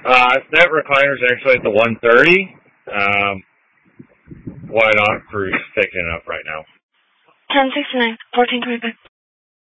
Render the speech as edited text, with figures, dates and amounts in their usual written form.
That recliner's actually at the 130. Why not cruise picking it up right now? 1069, 1425.